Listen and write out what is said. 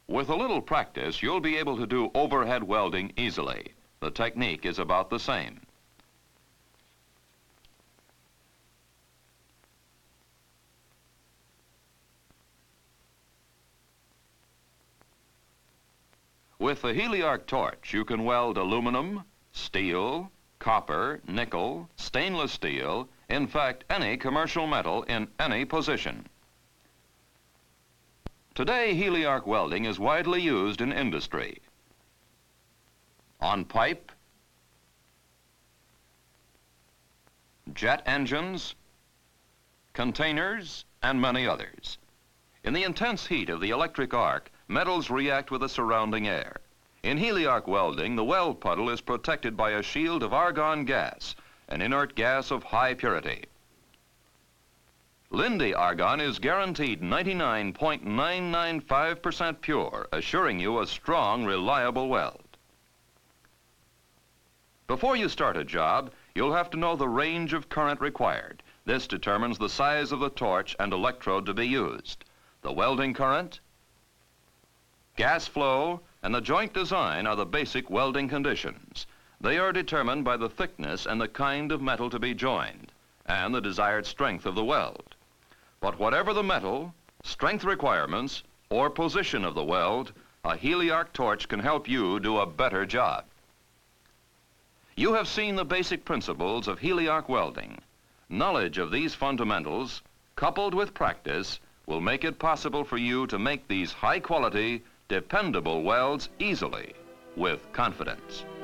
With a little practice, you'll be able to do overhead welding easily. The technique is about the same. With the HeliArc torch, you can weld aluminum, steel, copper, nickel, stainless steel, in fact, any commercial metal in any position. Today, HeliArc welding is widely used in industry, on pipe, jet engines, containers, and many others. In the intense heat of the electric arc, metals react with the surrounding air. In HeliArc welding, the weld puddle is protected by a shield of argon gas, an inert gas of high purity. Linde argon is guaranteed 99.995% pure, assuring you a strong, reliable weld. Before you start a job, you'll have to know the range of current required. This determines the size of the torch and electrode to be used. The welding current, gas flow, and the joint design are the basic welding conditions. They are determined by the thickness and the kind of metal to be joined, and the desired strength of the weld. But whatever the metal, strength requirements, or position of the weld, a HeliArc torch can help you do a better job. You have seen the basic principles of HeliArc welding. Knowledge of these fundamentals, coupled with practice, will make it possible for you to make these high-quality, dependable welds easily, with confidence.